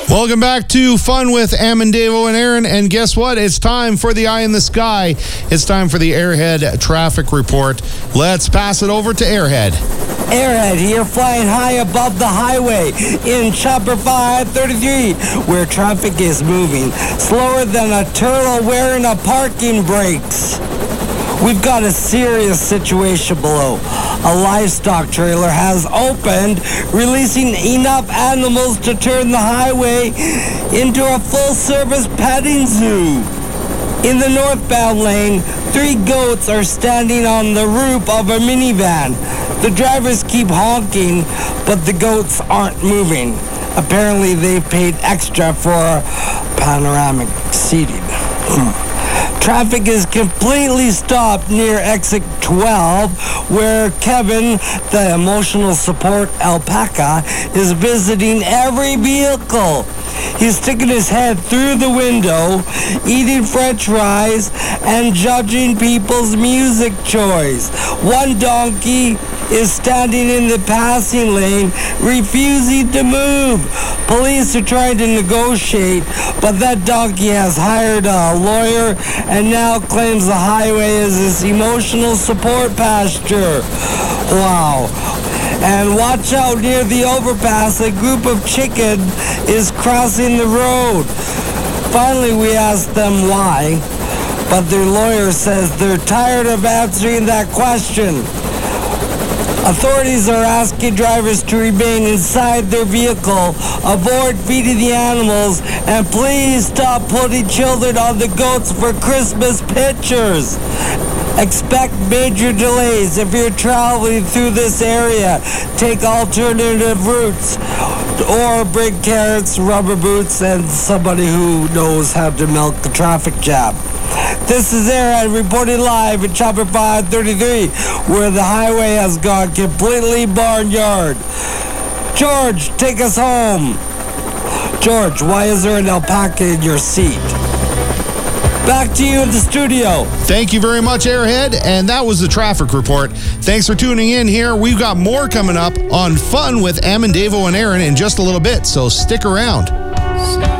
Welcome back to Fun with Amandavo and Aaron. And guess what? It's time for the Eye in the Sky. It's time for the Airhead Traffic Report. Let's pass it over to Airhead. Airhead here, flying high above the highway in Chopper 533, where traffic is moving slower than a turtle wearing a parking brakes. We've got a serious situation below. A livestock trailer has opened, releasing enough animals to turn the highway into a full-service petting zoo. In the northbound lane, 3 goats are standing on the roof of a minivan. The drivers keep honking, but the goats aren't moving. Apparently, they've paid extra for panoramic seating. Traffic is completely stopped near exit 12, where Kevin, the emotional support alpaca, is visiting every vehicle. He's sticking his head through the window, eating french fries, and judging people's music choice. One donkey is standing in the passing lane, refusing to move. Police are trying to negotiate, but that donkey has hired a lawyer and now claims the highway is his emotional support pasture. Wow. And watch out near the overpass, a group of chicken is crossing the road. Finally, we asked them why, but their lawyer says they're tired of answering that question. Authorities are asking drivers to remain inside their vehicle, avoid feeding the animals, and please stop putting children on the goats for Christmas pictures. Expect major delays if you're traveling through this area. Take alternative routes or bring carrots, rubber boots, and somebody who knows how to milk the traffic jam. This is Aaron reporting live in Chopper 533, where the highway has gone completely barnyard. George, take us home. George, why is there an alpaca in your seat? Back to you in the studio. Thank you very much, Airhead. And that was the traffic report. Thanks for tuning in here. We've got more coming up on Fun with Amandavo and Aaron in just a little bit, so stick around.